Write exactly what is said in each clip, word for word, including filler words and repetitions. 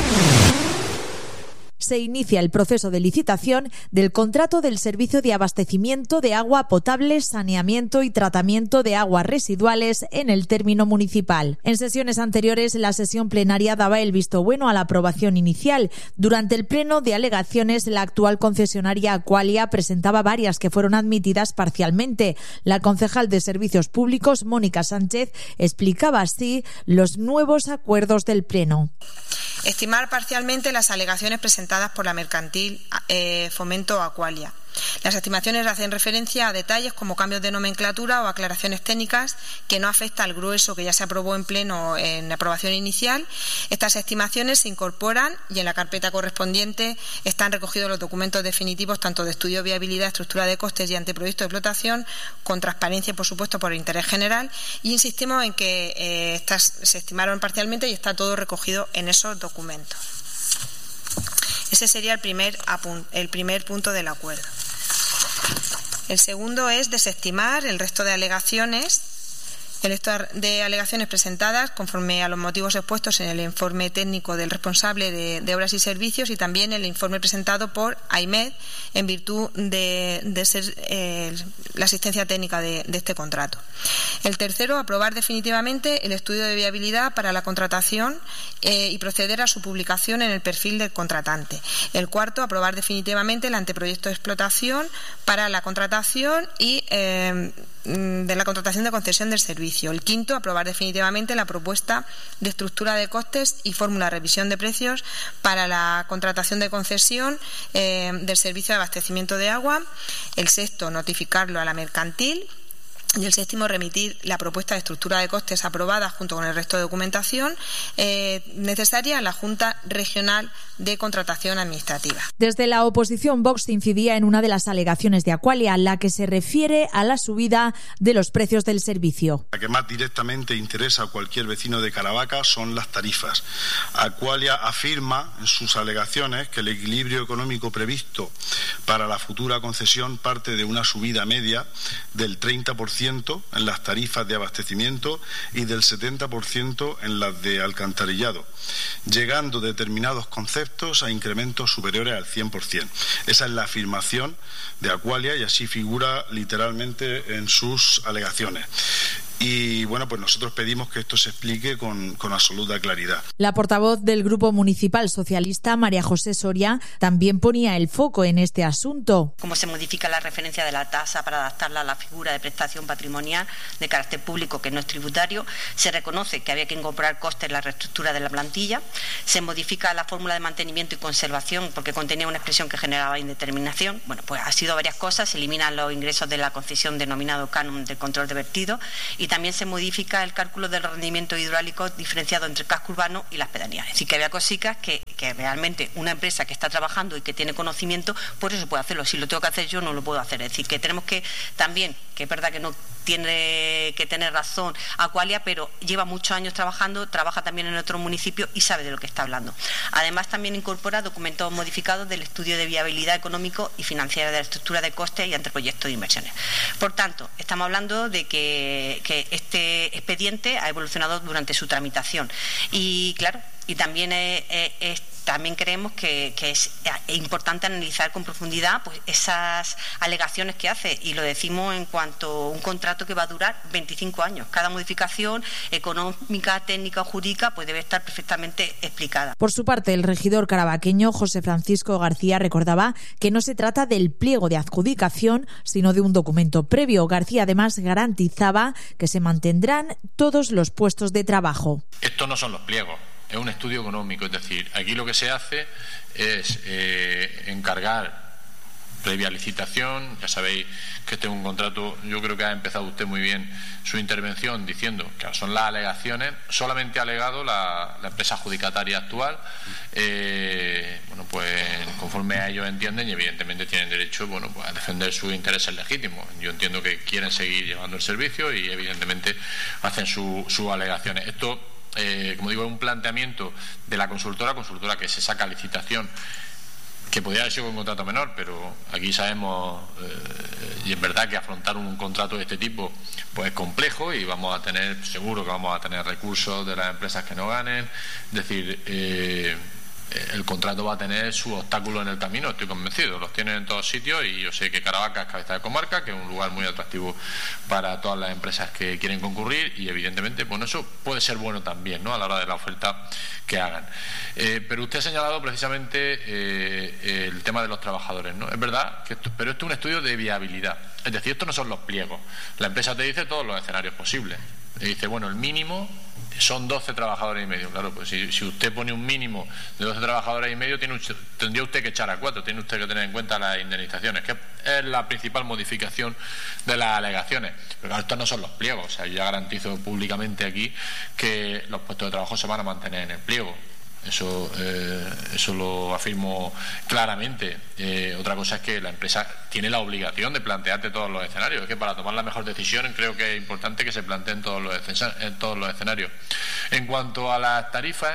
Se inicia el proceso de licitación del contrato del servicio de abastecimiento de agua potable, saneamiento y tratamiento de aguas residuales en el término municipal. En sesiones anteriores, la sesión plenaria daba el visto bueno a la aprobación inicial. Durante el pleno de alegaciones, la actual concesionaria Aqualia presentaba varias que fueron admitidas parcialmente. La concejal de Servicios Públicos, Mónica Sánchez, explicaba así los nuevos acuerdos del pleno. Estimar parcialmente las alegaciones presentadas por la mercantil eh, Fomento Aqualia. Las estimaciones hacen referencia a detalles como cambios de nomenclatura o aclaraciones técnicas que no afecta al grueso que ya se aprobó en pleno en la aprobación inicial. Estas estimaciones se incorporan y en la carpeta correspondiente están recogidos los documentos definitivos tanto de estudio de viabilidad, estructura de costes y anteproyecto de explotación, con transparencia y, por supuesto, por interés general. Y insistimos en que eh, estas se estimaron parcialmente y está todo recogido en esos documentos. Ese sería el primer, el primer punto del acuerdo. El segundo es desestimar el resto de alegaciones, el resto de alegaciones presentadas conforme a los motivos expuestos en el informe técnico del responsable de, de obras y servicios y también el informe presentado por AIMED en virtud de, de ser eh, la asistencia técnica de, de este contrato. El tercero, aprobar definitivamente el estudio de viabilidad para la contratación eh, y proceder a su publicación en el perfil del contratante. El cuarto, aprobar definitivamente el anteproyecto de explotación para la contratación y eh, de la contratación de concesión del servicio. El quinto, aprobar definitivamente la propuesta de estructura de costes y fórmula de revisión de precios para la contratación de concesión eh, del servicio de abastecimiento de agua. El sexto, notificarlo a la mercantil. Y el séptimo, remitir la propuesta de estructura de costes aprobada junto con el resto de documentación eh, necesaria a la Junta Regional de Contratación Administrativa. Desde la oposición, Vox incidía en una de las alegaciones de Aqualia, la que se refiere a la subida de los precios del servicio. La que más directamente interesa a cualquier vecino de Caravaca son las tarifas. Aqualia afirma en sus alegaciones que el equilibrio económico previsto para la futura concesión parte de una subida media del treinta por ciento en las tarifas de abastecimiento y del setenta por ciento en las de alcantarillado, llegando determinados conceptos a incrementos superiores al cien por ciento. Esa es la afirmación de Aqualia y así figura literalmente en sus alegaciones. Y bueno, pues nosotros pedimos que esto se explique con, con absoluta claridad. La portavoz del Grupo Municipal Socialista, María José Soria, también ponía el foco en este asunto. Cómo se modifica la referencia de la tasa para adaptarla a la figura de prestación patrimonial de carácter público que no es tributario. Se reconoce que había que incorporar costes en la reestructura de la plantilla. Se modifica la fórmula de mantenimiento y conservación porque contenía una expresión que generaba indeterminación. Bueno, pues ha sido varias cosas. Se eliminan los ingresos de la concesión denominado canon del control de vertido y también se modifica el cálculo del rendimiento hidráulico diferenciado entre el casco urbano y las pedanías. Es decir, que había cositas que, que realmente una empresa que está trabajando y que tiene conocimiento, por eso puede hacerlo. Si lo tengo que hacer yo, no lo puedo hacer. Es decir, que tenemos que también, que es verdad que no tiene que tener razón Aqualia, pero lleva muchos años trabajando, trabaja también en otro municipio y sabe de lo que está hablando. Además, también incorpora documentos modificados del estudio de viabilidad económico y financiera de la estructura de costes y anteproyectos de inversiones. Por tanto, estamos hablando de que, que este expediente ha evolucionado durante su tramitación y, claro, y también es, es, es también creemos que, que es importante analizar con profundidad pues esas alegaciones que hace, y lo decimos en cuanto a un contrato que va a durar veinticinco años. Cada modificación económica, técnica o jurídica pues debe estar perfectamente explicada. Por su parte, el regidor caravaqueño José Francisco García recordaba que no se trata del pliego de adjudicación, sino de un documento previo. García además garantizaba que se mantendrán todos los puestos de trabajo. Estos no son los pliegos. Es un estudio económico, es decir, aquí lo que se hace es eh, encargar previa licitación. Ya sabéis que este es un contrato, yo creo que ha empezado usted muy bien su intervención diciendo que son las alegaciones, solamente ha alegado la, la empresa adjudicataria actual, eh, bueno, pues conforme a ellos entienden y evidentemente tienen derecho, bueno, pues a defender sus intereses legítimos. Yo entiendo que quieren seguir llevando el servicio y evidentemente hacen sus su alegaciones. Esto Eh, como digo, es un planteamiento de la consultora, consultora que se saca a licitación, que podría haber sido un contrato menor, pero aquí sabemos, eh, y es verdad que afrontar un contrato de este tipo pues es complejo y vamos a tener, seguro que vamos a tener recursos de las empresas que no ganen. Es decir, eh, contrato va a tener sus obstáculos en el camino, estoy convencido, los tienen en todos sitios, y yo sé que Caravaca es cabeza de comarca, que es un lugar muy atractivo para todas las empresas que quieren concurrir, y evidentemente, bueno, eso puede ser bueno también, ¿no?, a la hora de la oferta que hagan. Eh, pero usted ha señalado precisamente eh, el tema de los trabajadores, ¿no? Es verdad, que esto, pero esto es un estudio de viabilidad, es decir, esto no son los pliegos. La empresa te dice todos los escenarios posibles. Te dice, bueno, el mínimo son doce trabajadores y medio. Claro, pues si, si usted pone un mínimo de doce trabajadores y medio, tiene, tendría usted que echar a cuatro, tiene usted que tener en cuenta las indemnizaciones, que es la principal modificación de las alegaciones. Pero claro, estos no son los pliegos. O sea, yo ya garantizo públicamente aquí que los puestos de trabajo se van a mantener en el pliego. Eso, eh, eso lo afirmo claramente. Eh, otra cosa es que la empresa tiene la obligación de plantearte todos los escenarios. Es que para tomar la mejor decisión creo que es importante que se planteen todos los, en todos los escenarios. En cuanto a las tarifas,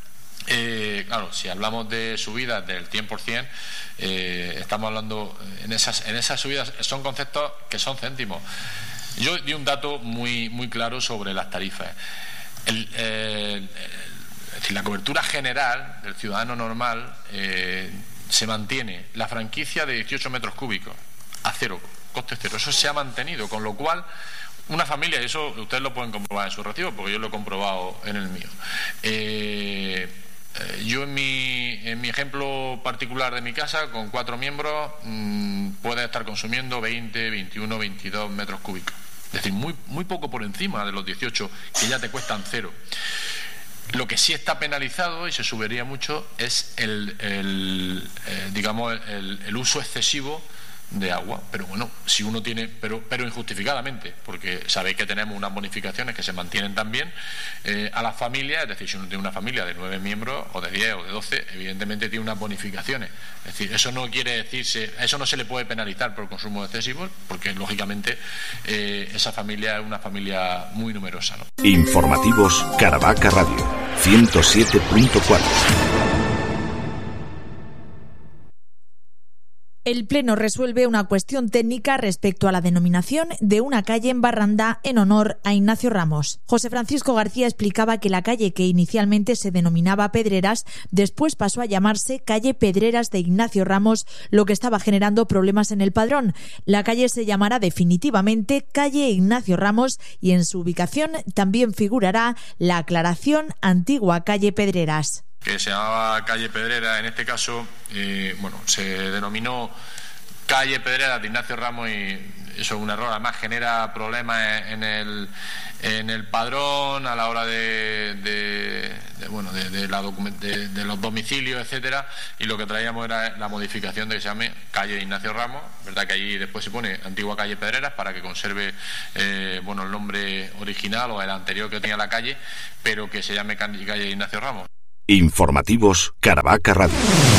eh, claro, si hablamos de subidas del cien por ciento, eh, estamos hablando en esas, en esas subidas, son conceptos que son céntimos. Yo di un dato muy, muy claro sobre las tarifas. El, eh, Es decir, la cobertura general del ciudadano normal eh, se mantiene la franquicia de dieciocho metros cúbicos a cero, coste cero. Eso se ha mantenido, con lo cual una familia, y eso ustedes lo pueden comprobar en su recibo, porque yo lo he comprobado en el mío. Eh, eh, yo en mi, en mi ejemplo particular de mi casa, con cuatro miembros, mmm, puede estar consumiendo veinte, veintiuno, veintidós metros cúbicos. Es decir, muy, muy poco por encima de los dieciocho que ya te cuestan cero. Lo que sí está penalizado y se subiría mucho es el, el eh, digamos el, el uso excesivo de agua, pero bueno, si uno tiene, pero pero injustificadamente, porque sabéis que tenemos unas bonificaciones que se mantienen también eh, a las familias, es decir, si uno tiene una familia de nueve miembros o de diez o de doce, evidentemente tiene unas bonificaciones. Es decir, eso no quiere decirse, eso no se le puede penalizar por consumo excesivo, porque lógicamente eh, esa familia es una familia muy numerosa, ¿no? Informativos Caravaca Radio ciento siete punto cuatro. El Pleno resuelve una cuestión técnica respecto a la denominación de una calle en Barranda en honor a Ignacio Ramos. José Francisco García explicaba que la calle, que inicialmente se denominaba Pedreras, después pasó a llamarse calle Pedreras de Ignacio Ramos, lo que estaba generando problemas en el padrón. La calle se llamará definitivamente calle Ignacio Ramos y en su ubicación también figurará la aclaración antigua calle Pedreras. Que se llamaba calle Pedrera, en este caso, eh, bueno, se denominó calle Pedrera de Ignacio Ramos, y eso es un error, además genera problemas en el en el padrón a la hora de, de, de bueno de, de, la document, de, de los domicilios, etcétera, y lo que traíamos era la modificación de que se llame calle Ignacio Ramos, verdad que allí después se pone antigua calle Pedreras para que conserve eh, bueno el nombre original o el anterior que tenía la calle, pero que se llame calle Ignacio Ramos. Informativos Caravaca Radio.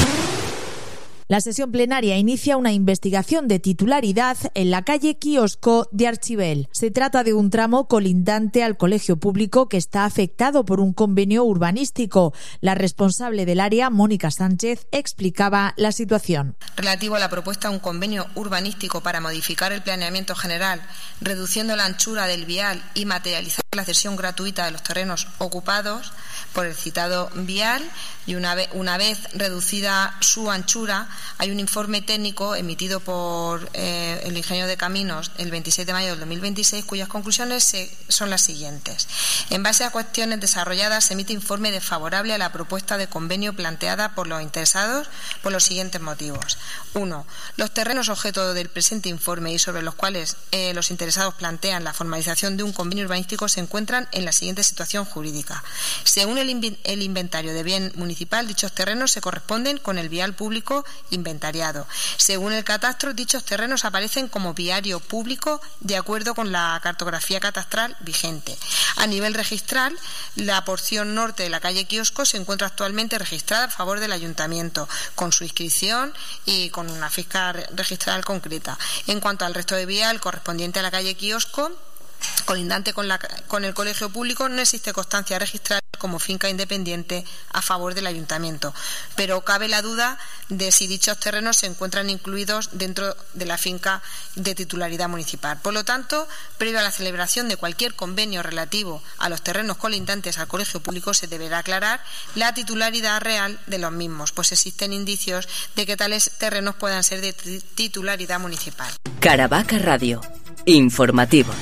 La sesión plenaria inicia una investigación de titularidad en la calle Quiosco de Archibel. Se trata de un tramo colindante al colegio público que está afectado por un convenio urbanístico. La responsable del área, Mónica Sánchez, explicaba la situación. Relativo a la propuesta de un convenio urbanístico para modificar el planeamiento general, reduciendo la anchura del vial y materializar la cesión gratuita de los terrenos ocupados por el citado vial, y una vez, una vez reducida su anchura, hay un informe técnico emitido por eh, el ingeniero de Caminos el veintisiete de mayo del dos mil veintiséis, cuyas conclusiones se, son las siguientes. En base a cuestiones desarrolladas, se emite informe desfavorable a la propuesta de convenio planteada por los interesados por los siguientes motivos. Uno, los terrenos objeto del presente informe y sobre los cuales eh, los interesados plantean la formalización de un convenio urbanístico se encuentran en la siguiente situación jurídica. Según el, inv el inventario de bien municipal, dichos terrenos se corresponden con el vial público inventariado. Según el catastro, dichos terrenos aparecen como viario público de acuerdo con la cartografía catastral vigente. A nivel registral, la porción norte de la calle Quiosco se encuentra actualmente registrada a favor del ayuntamiento, con su inscripción y con una ficha registral concreta. En cuanto al resto de vial correspondiente a la calle Quiosco, colindante con, la, con el colegio público, no existe constancia registral como finca independiente a favor del ayuntamiento, pero cabe la duda de si dichos terrenos se encuentran incluidos dentro de la finca de titularidad municipal. Por lo tanto, previo a la celebración de cualquier convenio relativo a los terrenos colindantes al colegio público, se deberá aclarar la titularidad real de los mismos, pues existen indicios de que tales terrenos puedan ser de titularidad municipal. Caravaca Radio. Informativos.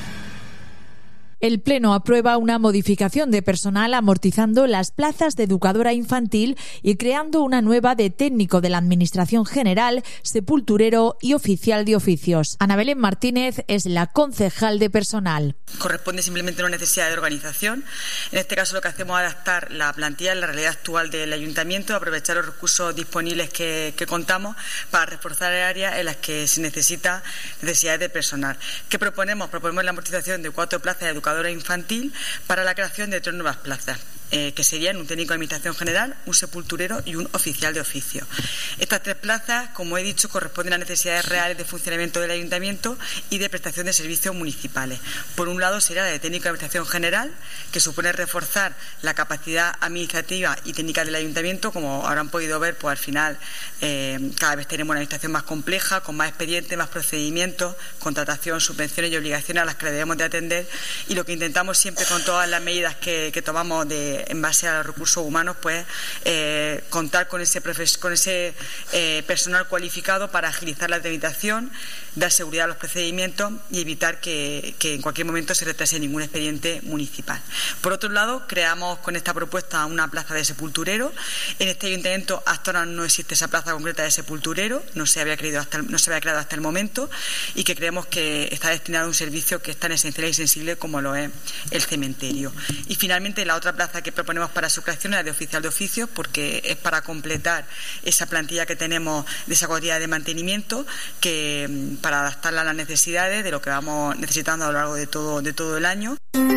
El Pleno aprueba una modificación de personal amortizando las plazas de educadora infantil y creando una nueva de técnico de la Administración General, sepulturero y oficial de oficios. Ana Belén Martínez es la concejal de personal. Corresponde simplemente a una necesidad de organización. En este caso lo que hacemos es adaptar la plantilla a la realidad actual del ayuntamiento, aprovechar los recursos disponibles que, que contamos para reforzar áreas en las que se necesita necesidades de personal. ¿Qué proponemos? Proponemos la amortización de cuatro plazas de educadora infantil para la creación de tres nuevas plazas, eh, que serían un técnico de administración general, un sepulturero y un oficial de oficio. Estas tres plazas, como he dicho, corresponden a necesidades reales de funcionamiento del ayuntamiento y de prestación de servicios municipales. Por un lado será la de técnico de administración general, que supone reforzar la capacidad administrativa y técnica del ayuntamiento. Como habrán podido ver, pues al final eh, cada vez tenemos una administración más compleja, con más expedientes, más procedimientos, contratación, subvenciones y obligaciones a las que debemos de atender, y lo que intentamos siempre con todas las medidas que, que tomamos de, en base a los recursos humanos, pues eh, contar con ese, profes, con ese eh, personal cualificado para agilizar la tramitación, dar seguridad a los procedimientos y evitar que, que en cualquier momento se retrase ningún expediente municipal. Por otro lado, creamos con esta propuesta una plaza de sepulturero. En este ayuntamiento hasta ahora no existe esa plaza concreta de sepulturero, no se había creado hasta el, no se había creado hasta el momento, y que creemos que está destinado a un servicio que es tan esencial y sensible como lo es el cementerio. Y finalmente la otra plaza que proponemos para su creación es la de oficial de oficios, porque es para completar esa plantilla que tenemos de esa cuantía de mantenimiento, que para adaptarla a las necesidades de lo que vamos necesitando a lo largo de todo, de todo el año.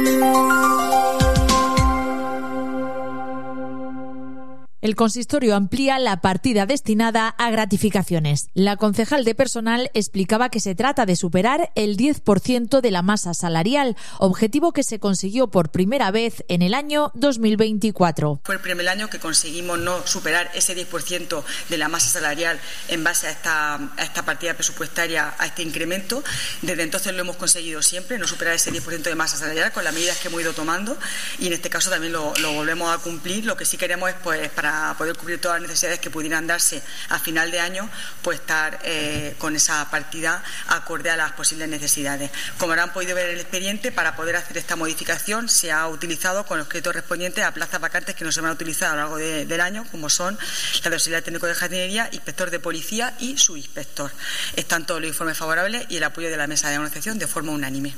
El consistorio amplía la partida destinada a gratificaciones. La concejal de personal explicaba que se trata de superar el diez por ciento de la masa salarial, objetivo que se consiguió por primera vez en el año dos mil veinticuatro. Fue el primer año que conseguimos no superar ese diez por ciento de la masa salarial en base a esta, a esta partida presupuestaria, a este incremento. Desde entonces lo hemos conseguido siempre, no superar ese diez por ciento de masa salarial con las medidas que hemos ido tomando, y en este caso también lo, lo volvemos a cumplir. Lo que sí queremos es, pues, para para poder cubrir todas las necesidades que pudieran darse a final de año, pues estar eh, con esa partida acorde a las posibles necesidades. Como habrán podido ver en el expediente, para poder hacer esta modificación se ha utilizado con los créditos correspondientes a plazas vacantes que no se van a utilizar a lo largo de, del año, como son la de auxiliar técnico de jardinería, inspector de policía y subinspector. Están todos los informes favorables y el apoyo de la mesa de negociación de forma unánime.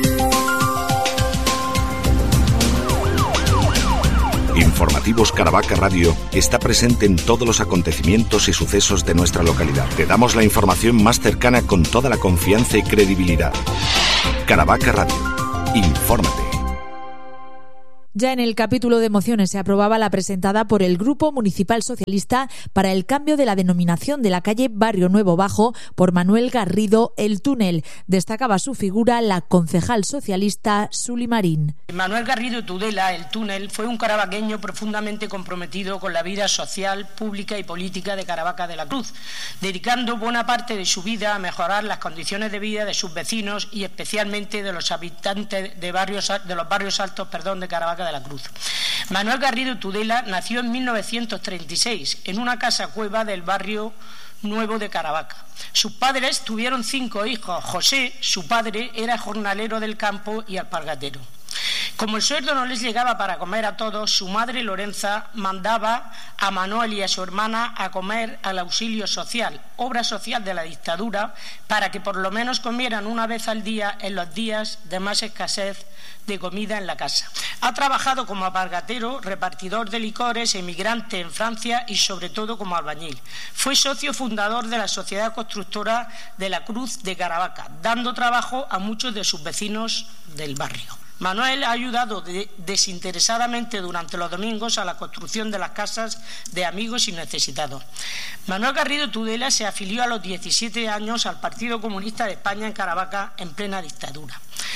Informativos Caravaca Radio está presente en todos los acontecimientos y sucesos de nuestra localidad. Te damos la información más cercana con toda la confianza y credibilidad. Caravaca Radio. Infórmate. Ya en el capítulo de mociones se aprobaba la presentada por el Grupo Municipal Socialista para el cambio de la denominación de la calle Barrio Nuevo Bajo por Manuel Garrido El Túnel. Destacaba su figura la concejal socialista Suli Marín. Manuel Garrido Tudela El Túnel fue un caravaqueño profundamente comprometido con la vida social, pública y política de Caravaca de la Cruz, dedicando buena parte de su vida a mejorar las condiciones de vida de sus vecinos y especialmente de los habitantes de, barrios, de los barrios altos perdón, de Caravaca de la Cruz. Manuel Garrido Tudela nació en mil novecientos treinta y seis en una casa cueva del barrio Nuevo de Caravaca. Sus padres tuvieron cinco hijos. José, su padre, era jornalero del campo y alpargatero. Como el sueldo no les llegaba para comer a todos, su madre Lorenza mandaba a Manuel y a su hermana a comer al auxilio social, obra social de la dictadura, para que por lo menos comieran una vez al día en los días de más escasez de comida en la casa. Ha trabajado como alpargatero, repartidor de licores, emigrante en Francia y sobre todo como albañil. Fue socio fundador de la Sociedad Constructora de la Cruz de Caravaca, dando trabajo a muchos de sus vecinos del barrio. Manuel ha ayudado de, desinteresadamente durante los domingos a la construcción de las casas de amigos y necesitados. Manuel Garrido Tudela se afilió a los diecisiete años al Partido Comunista de España en Caravaca en plena dictadura.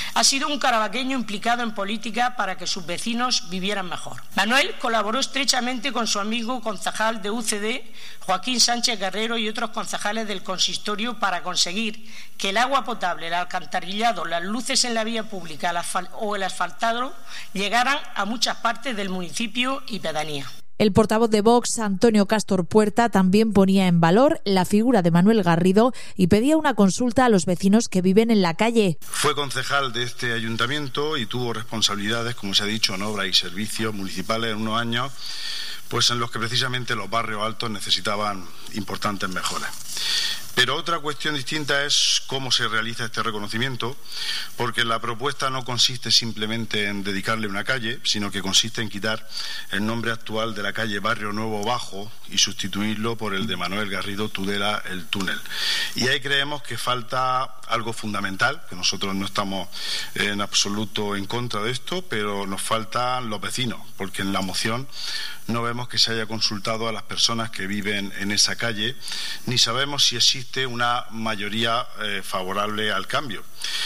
Ha sido un carabaqueño implicado en política para que sus vecinos vivieran mejor. Manuel colaboró estrechamente con su amigo concejal de U C D, Joaquín Sánchez Guerrero, y otros concejales del consistorio para conseguir que el agua potable, el alcantarillado, las luces en la vía pública o el asfaltado llegaran a muchas partes del municipio y pedanía. El portavoz de Vox, Antonio Castor Puerta, también ponía en valor la figura de Manuel Garrido y pedía una consulta a los vecinos que viven en la calle. Fue concejal de este ayuntamiento y tuvo responsabilidades, como se ha dicho, en obras y servicios municipales en unos años, pues en los que precisamente los barrios altos necesitaban importantes mejoras. Pero otra cuestión distinta es cómo se realiza este reconocimiento, porque la propuesta no consiste simplemente en dedicarle una calle, sino que consiste en quitar el nombre actual de la calle Barrio Nuevo Bajo y sustituirlo por el de Manuel Garrido Tudela, el túnel. Y ahí creemos que falta algo fundamental, que nosotros no estamos en absoluto en contra de esto, pero nos faltan los vecinos, porque en la moción no vemos que se haya consultado a las personas que viven en esa calle, ni sabemos si existe una mayoría eh, favorable al cambio.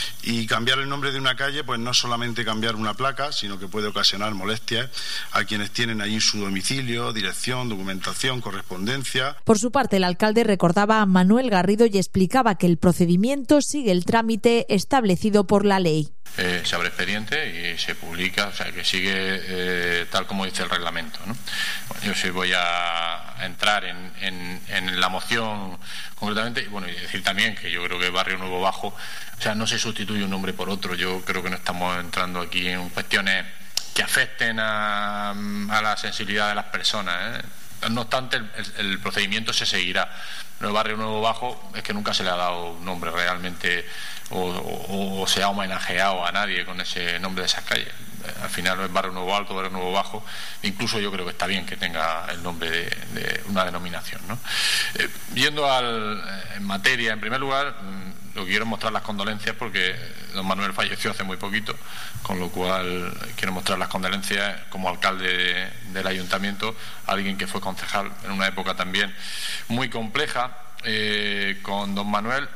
Y cambiar el nombre de una calle, pues no solamente cambiar una placa, sino que puede ocasionar molestias a quienes tienen allí su domicilio, dirección, documentación, correspondencia. Por su parte, el alcalde recordaba a Manuel Garrido y explicaba que el procedimiento sigue el trámite establecido por la ley. Eh, se abre expediente y se publica, o sea que sigue eh, tal como dice el reglamento, ¿no? Bueno, yo sí voy a entrar en, en, en la moción concretamente y bueno, y decir también que yo creo que Barrio Nuevo Bajo, o sea, no se sustituye un nombre por otro. Yo creo que no estamos entrando aquí en cuestiones que afecten a, a la sensibilidad de las personas, ¿eh? No obstante, el, el, el procedimiento se seguirá. Pero el Barrio Nuevo Bajo es que nunca se le ha dado un nombre realmente o, o, o se ha homenajeado a nadie con ese nombre de esas calles. Al final es Barrio Nuevo Alto, Barrio Nuevo Bajo. Incluso yo creo que está bien que tenga el nombre de, de una denominación, ¿no? Eh, yendo al, en materia, en primer lugar, lo que quiero mostrar las condolencias porque don Manuel falleció hace muy poquito, con lo cual quiero mostrar las condolencias como alcalde de, del ayuntamiento, a alguien que fue concejal en una época también muy compleja eh, con don Manuel.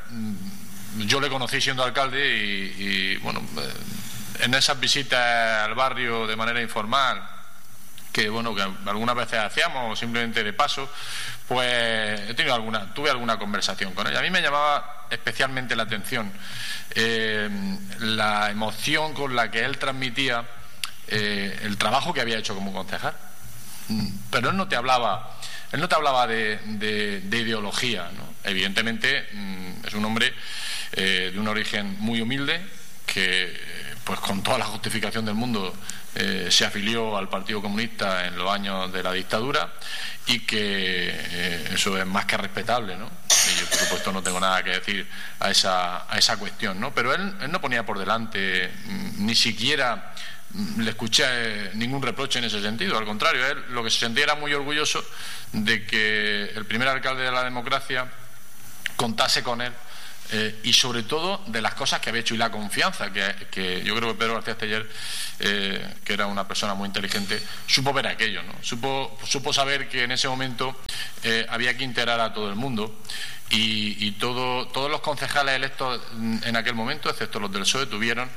Yo le conocí siendo alcalde y, y bueno, en esas visitas al barrio de manera informal, que bueno, que algunas veces hacíamos o simplemente de paso, pues he tenido alguna, tuve alguna conversación con ella. A mí me llamaba especialmente la atención eh, la emoción con la que él transmitía eh, el trabajo que había hecho como concejal. Pero él no te hablaba, él no te hablaba de, de, de ideología, ¿no? Evidentemente es un hombre eh, de un origen muy humilde que, pues con toda la justificación del mundo, eh, se afilió al Partido Comunista en los años de la dictadura y que eh, eso es más que respetable, ¿no? Y yo, por supuesto, no tengo nada que decir a esa, a esa cuestión, ¿no? Pero él, él no ponía por delante ni siquiera le escuché ningún reproche en ese sentido. Al contrario, él lo que se sentía era muy orgulloso de que el primer alcalde de la democracia contase con él eh, y sobre todo de las cosas que había hecho y la confianza que, que yo creo que Pedro García Esteller, eh, que era una persona muy inteligente, supo ver aquello, ¿no? Supo, supo saber que en ese momento eh, había que integrar a todo el mundo. Y, y todo, todos los concejales electos en aquel momento, excepto los del P S O E, tuvieron,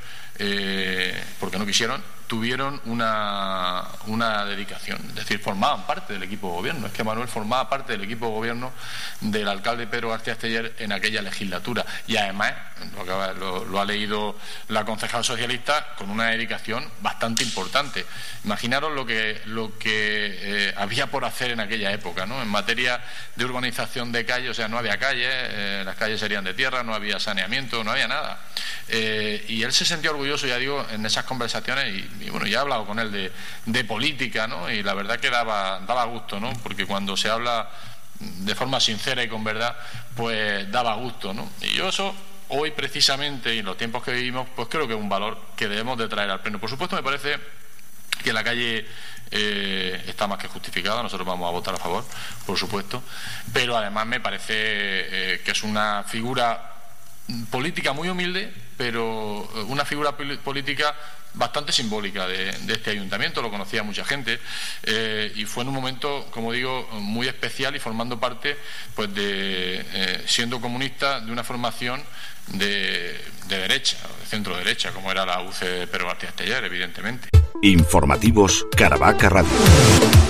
eh, porque no quisieron, tuvieron una, una dedicación. Es decir, formaban parte del equipo de gobierno. Es que Manuel formaba parte del equipo de gobierno del alcalde Pedro García Esteller en aquella legislatura. Y además, lo, lo, lo ha leído la concejal socialista, con una dedicación bastante importante. Imaginaros lo que, lo que eh, había por hacer en aquella época, ¿no? En materia de urbanización de calles, o sea, no había calles, eh, las calles serían de tierra, no había saneamiento, no había nada. Eh, y él se sentía orgulloso, ya digo, en esas conversaciones y, y bueno, ya he hablado con él de, de política, ¿no? Y la verdad que daba, daba gusto, ¿no? Porque cuando se habla de forma sincera y con verdad, pues daba gusto, ¿no? Y yo eso, hoy precisamente, y en los tiempos que vivimos, pues creo que es un valor que debemos de traer al pleno. Por supuesto, me parece que la calle eh, está más que justificada, nosotros vamos a votar a favor, por supuesto, pero además me parece eh, que es una figura política muy humilde, pero una figura política bastante simbólica de, de este ayuntamiento. Lo conocía mucha gente eh, y fue en un momento, como digo, muy especial y formando parte, pues, de eh, siendo comunista, de una formación de, de derecha, de centro derecha, como era la U C de Pedro García Esteller, evidentemente. Informativos Caravaca Radio.